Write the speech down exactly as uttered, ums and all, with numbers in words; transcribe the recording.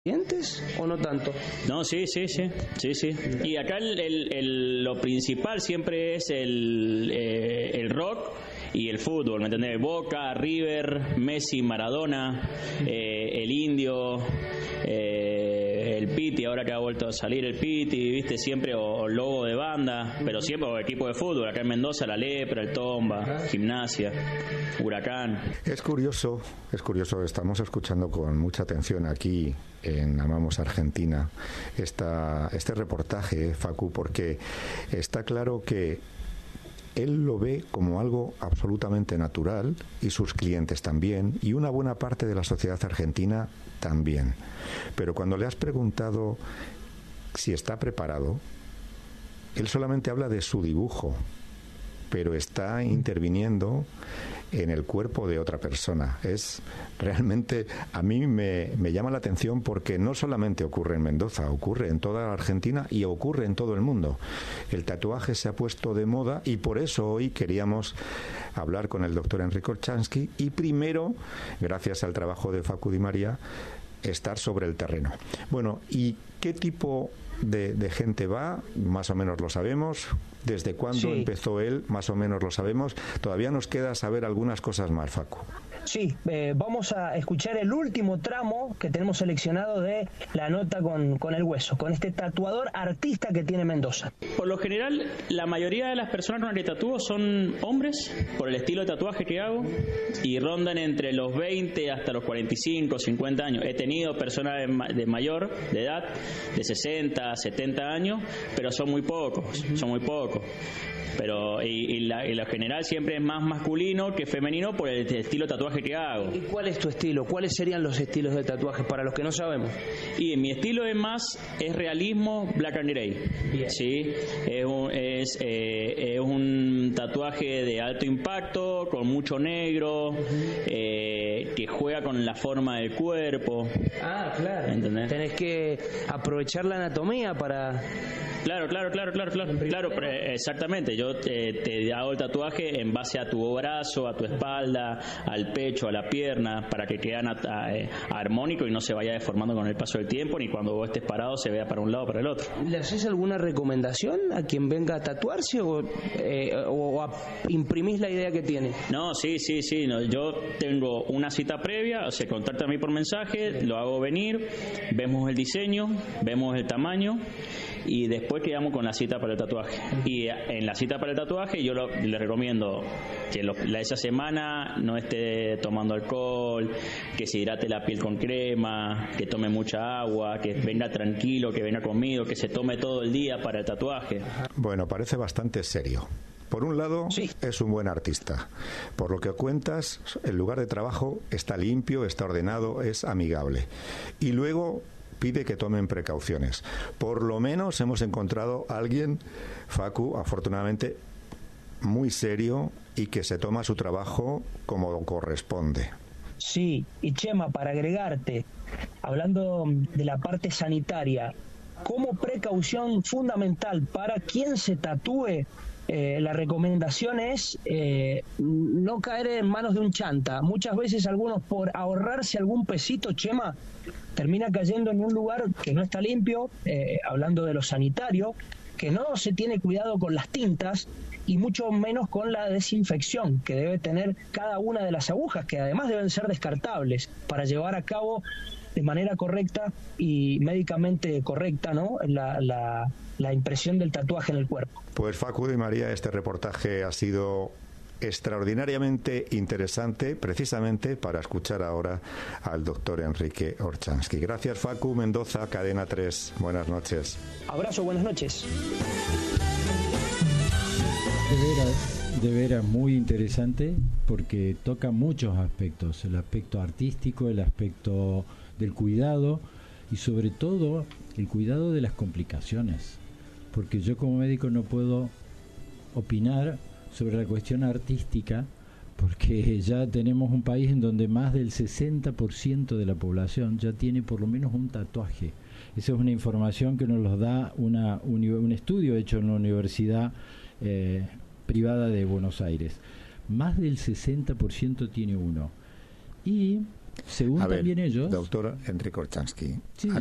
¿Dientes o no tanto? No, sí, sí, sí, sí, sí. Y acá el, el, el, lo principal siempre es el, eh, el rock y el fútbol, ¿me entendés? Boca, River, Messi, Maradona, eh, el Indio, eh, el Piti, ahora que ha vuelto a salir el Piti, viste, siempre, o, o logo de banda, pero siempre o equipo de fútbol, acá en Mendoza, la Lepra, el Tomba, Gimnasia, Huracán. Es curioso, es curioso, estamos escuchando con mucha atención aquí en Amamos Argentina esta, este reportaje, Facu, porque está claro que él lo ve como algo absolutamente natural, y sus clientes también, y una buena parte de la sociedad argentina también. Pero cuando le has preguntado si está preparado, él solamente habla de su dibujo, pero está interviniendo en el cuerpo de otra persona. Es realmente, a mí me, me llama la atención, porque no solamente ocurre en Mendoza, ocurre en toda la Argentina y ocurre en todo el mundo. El tatuaje se ha puesto de moda, y por eso hoy queríamos hablar con el doctor Enrique Orchansky, y primero, gracias al trabajo de Facu Di María, estar sobre el terreno. Bueno, ¿y qué tipo de, de gente va? Más o menos lo sabemos. ¿Desde cuándo sí. empezó él? Más o menos lo sabemos. Todavía nos queda saber algunas cosas más, Facu. Sí, eh, vamos a escuchar el último tramo que tenemos seleccionado de la nota con, con el hueso, con este tatuador artista que tiene Mendoza. Por lo general, la mayoría de las personas con las que tatúo son hombres, por el estilo de tatuaje que hago, y rondan entre los veinte hasta los cuarenta y cinco, cincuenta años. He tenido personas de, ma- de mayor, de edad, de sesenta, setenta años, pero son muy pocos, son muy pocos. Pero y, y, la, y lo general siempre es más masculino que femenino por el estilo de tatuaje que hago. ¿Y cuál es tu estilo? ¿Cuáles serían los estilos de tatuaje para los que no sabemos? Y mi estilo es más, es realismo black and grey. Bien. Sí, es un, es, eh, es un tatuaje de alto impacto, con mucho negro, eh, que juega con la forma del cuerpo. Ah, claro. ¿Entendés? Tenés que aprovechar la anatomía para... Claro, claro, claro, claro, claro, claro, exactamente. Yo te, te hago el tatuaje en base a tu brazo, a tu espalda, al pecho, a la pierna, para que quede armónico y no se vaya deformando con el paso del tiempo, ni cuando vos estés parado se vea para un lado o para el otro. ¿Le haces alguna recomendación a quien venga a tatuarse o, eh, o a, imprimís la idea que tiene? No, sí, sí, sí. No, yo tengo una cita previa, se contacta a mí por mensaje, lo hago venir, vemos el diseño, vemos el tamaño, y después quedamos con la cita para el tatuaje. Y en la cita para el tatuaje yo lo, le recomiendo que lo, la, esa semana no esté tomando alcohol, que se hidrate la piel con crema, que tome mucha agua, que venga tranquilo, que venga comido, que se tome todo el día para el tatuaje. Bueno, parece bastante serio. Por un lado, sí. es un buen artista. Por lo que cuentas, el lugar de trabajo está limpio, está ordenado, es amigable. Y luego pide que tomen precauciones. Por lo menos hemos encontrado a alguien, Facu, afortunadamente, muy serio y que se toma su trabajo como corresponde. Sí, y Chema, para agregarte, hablando de la parte sanitaria, como precaución fundamental para quien se tatúe, eh, la recomendación es eh, no caer en manos de un chanta. Muchas veces algunos, por ahorrarse algún pesito, Chema, termina cayendo en un lugar que no está limpio, eh, hablando de lo sanitario, que no se tiene cuidado con las tintas y mucho menos con la desinfección que debe tener cada una de las agujas, que además deben ser descartables para llevar a cabo de manera correcta y médicamente correcta, ¿no?, la, la, la impresión del tatuaje en el cuerpo. Pues Facu Di María, este reportaje ha sido extraordinariamente interesante, precisamente para escuchar ahora al doctor Enrique Orchansky. Gracias, Facu. Mendoza, Cadena tres. Buenas noches. Abrazo, buenas noches. De veras, de veras muy interesante, porque toca muchos aspectos, el aspecto artístico, el aspecto del cuidado y sobre todo el cuidado de las complicaciones, porque yo como médico no puedo opinar sobre la cuestión artística, porque ya tenemos un país en donde más del sesenta por ciento de la población ya tiene por lo menos un tatuaje. Esa es una información que nos lo da una, un, un estudio hecho en la Universidad eh, Privada de Buenos Aires. Más del sesenta por ciento tiene uno. Y según A ver, también ellos... doctor Enrique Olchansky, Sí.